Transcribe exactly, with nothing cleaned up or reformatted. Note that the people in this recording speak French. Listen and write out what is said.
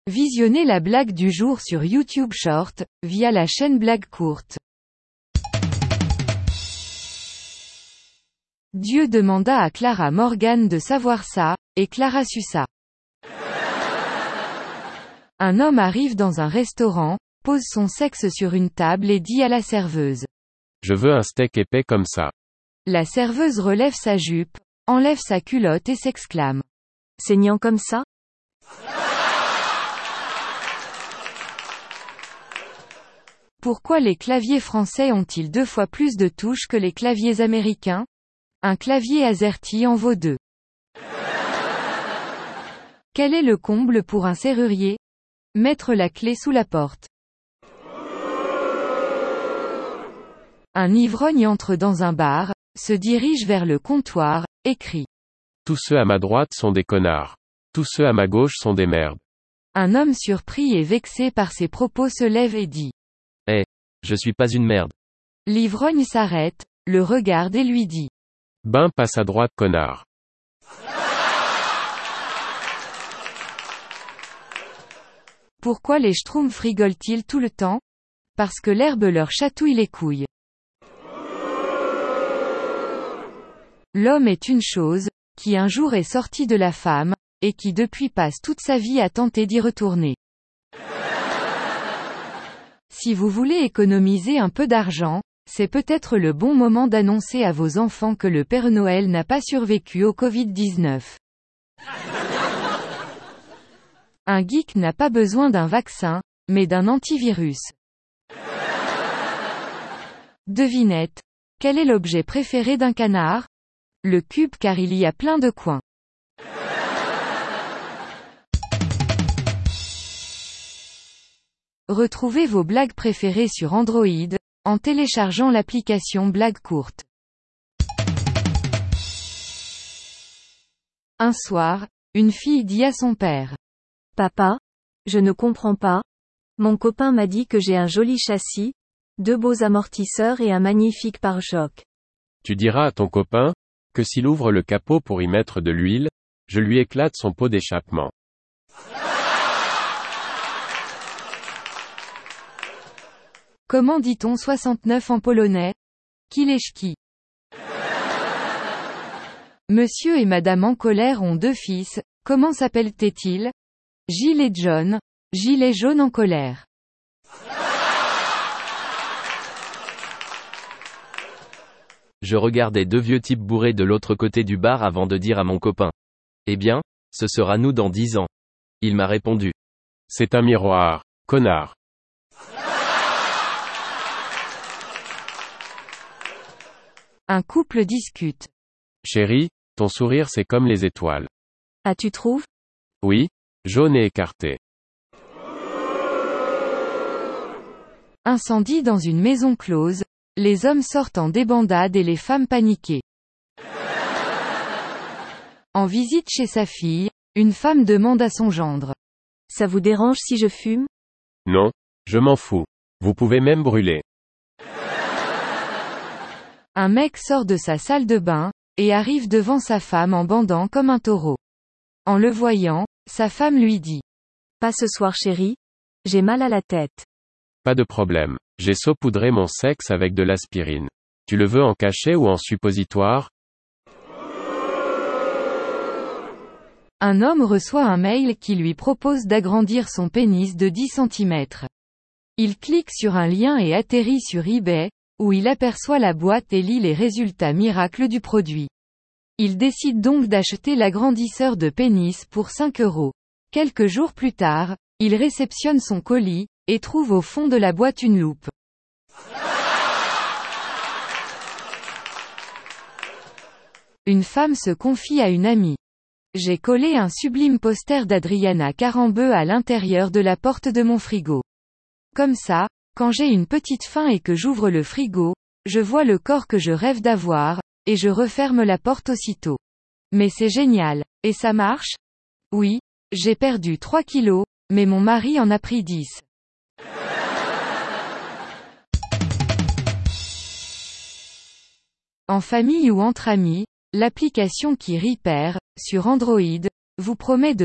Visionnez la blague du jour sur YouTube Short, via la chaîne Blague Courte. Dieu demanda à Clara Morgan de savoir ça, et Clara sut ça. Un homme arrive dans un restaurant, pose son sexe sur une table et dit à la serveuse. Je veux un steak épais comme ça. La serveuse relève sa jupe, enlève sa culotte et s'exclame. Saignant comme ça? Pourquoi les claviers français ont-ils deux fois plus de touches que les claviers américains? Un clavier AZERTY en vaut deux. Quel est le comble pour un serrurier? Mettre la clé sous la porte. Un ivrogne entre dans un bar, se dirige vers le comptoir, et crie. Tous ceux à ma droite sont des connards. Tous ceux à ma gauche sont des merdes. Un homme surpris et vexé par ses propos se lève et dit. Eh, je suis pas une merde. L'ivrogne s'arrête, le regarde et lui dit. Ben passe à droite connard. Pourquoi les schtroumpfs rigolent-ils tout le temps? Parce que l'herbe leur chatouille les couilles. L'homme est une chose, qui un jour est sorti de la femme, et qui depuis passe toute sa vie à tenter d'y retourner. Si vous voulez économiser un peu d'argent, c'est peut-être le bon moment d'annoncer à vos enfants que le Père Noël n'a pas survécu au covid dix-neuf. Un geek n'a pas besoin d'un vaccin, mais d'un antivirus. Devinette. Quel est l'objet préféré d'un canard? Le cube car il y a plein de coins. Retrouvez vos blagues préférées sur Android, en téléchargeant l'application Blague Courte. Un soir, une fille dit à son père. Papa, je ne comprends pas. Mon copain m'a dit que j'ai un joli châssis, deux beaux amortisseurs et un magnifique pare-choc. Tu diras à ton copain, que s'il ouvre le capot pour y mettre de l'huile, je lui éclate son pot d'échappement. Comment dit-on soixante-neuf en polonais? Kileszki. Monsieur et Madame en colère ont deux fils, comment s'appellent-ils? Gilles et John, Gilet jaune en colère. Je regardais deux vieux types bourrés de l'autre côté du bar avant de dire à mon copain. Eh bien, ce sera nous dans dix ans. Il m'a répondu. C'est un miroir, connard. Un couple discute. Chérie, ton sourire c'est comme les étoiles. Ah tu trouves? Oui, jaune et écarté. Incendie dans une maison close, les hommes sortent en débandade et les femmes paniquées. En visite chez sa fille, une femme demande à son gendre. Ça vous dérange si je fume? Non, je m'en fous. Vous pouvez même brûler. Un mec sort de sa salle de bain, et arrive devant sa femme en bandant comme un taureau. En le voyant, sa femme lui dit. Pas ce soir chérie. J'ai mal à la tête. Pas de problème. J'ai saupoudré mon sexe avec de l'aspirine. Tu le veux en cachet ou en suppositoire? Un homme reçoit un mail qui lui propose d'agrandir son pénis de dix centimètres. Il clique sur un lien et atterrit sur eBay, où il aperçoit la boîte et lit les résultats miracles du produit. Il décide donc d'acheter l'agrandisseur de pénis pour cinq euros. Quelques jours plus tard, il réceptionne son colis, et trouve au fond de la boîte une loupe. Une femme se confie à une amie. J'ai collé un sublime poster d'Adriana Carambeu à l'intérieur de la porte de mon frigo. Comme ça, quand j'ai une petite faim et que j'ouvre le frigo, je vois le corps que je rêve d'avoir, et je referme la porte aussitôt. Mais c'est génial. Et ça marche? Oui, j'ai perdu trois kilos, mais mon mari en a pris dix. En famille ou entre amis, l'application qui Repair, sur Android, vous promet de